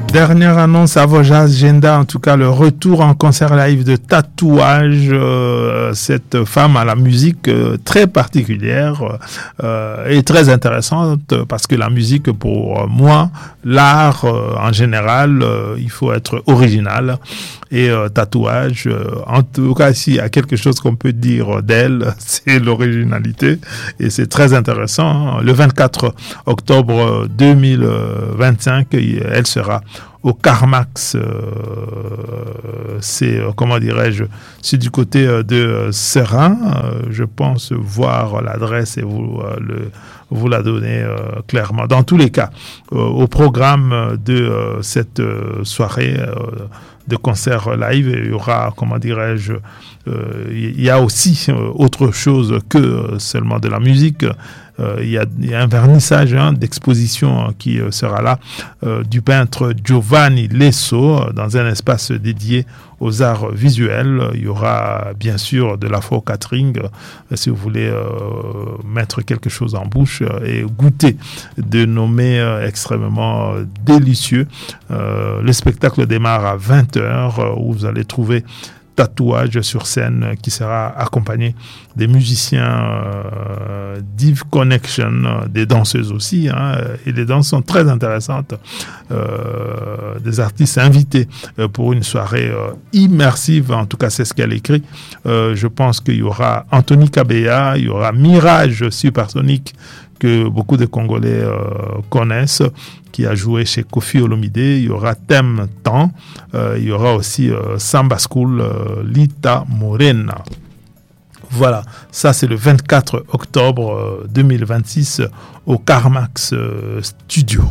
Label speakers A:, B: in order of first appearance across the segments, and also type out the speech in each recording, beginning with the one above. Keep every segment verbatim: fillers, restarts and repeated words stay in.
A: Dernière annonce à vos agenda, en tout cas le retour en concert live de Tatouage, euh, cette femme à la musique euh, très particulière euh, et très intéressante parce que la musique pour moi, l'art euh, en général, euh, il faut être original et euh, Tatouage, euh, en tout cas s'il y a quelque chose qu'on peut dire d'elle, c'est l'originalité et c'est très intéressant. Le vingt-quatre octobre deux mille vingt-cinq, elle sera au Carmax, euh, c'est, euh, comment dirais-je, c'est du côté euh, de euh, Serein. Euh, je pense voir l'adresse et vous, euh, le, vous la donner euh, clairement. Dans tous les cas, euh, au programme de euh, cette euh, soirée euh, de concert live, il y aura, comment dirais-je, euh, il y a aussi euh, autre chose que euh, seulement de la musique. Euh, il, y a, il y a un vernissage hein, d'exposition hein, qui euh, sera là euh, du peintre Giovanni Lesso euh, dans un espace dédié aux arts visuels. Il y aura bien sûr de l'afro-catering euh, si vous voulez euh, mettre quelque chose en bouche euh, et goûter de nos mets euh, extrêmement euh, délicieux. Euh, le spectacle démarre à vingt heures euh, où vous allez trouver Tatouage sur scène qui sera accompagné des musiciens euh, Div Connection, euh, des danseuses aussi, hein, et les danses sont très intéressantes, euh, des artistes invités euh, pour une soirée euh, immersive, en tout cas c'est ce qu'elle écrit. Euh, je pense qu'il y aura Anthony Kabeya, il y aura Mirage Supersonic que beaucoup de Congolais euh, connaissent, qui a joué chez Kofi Olomide. Il y aura Thème Temps. Euh, il y aura aussi euh, Samba School, euh, Lita Morena. Voilà, ça c'est le vingt-quatre octobre euh, deux mille vingt-six au Carmax euh, Studio.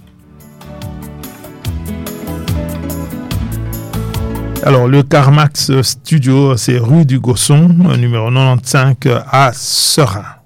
A: Alors, le Carmax Studio, c'est rue du Gosson, numéro quatre-vingt-quinze à Serein.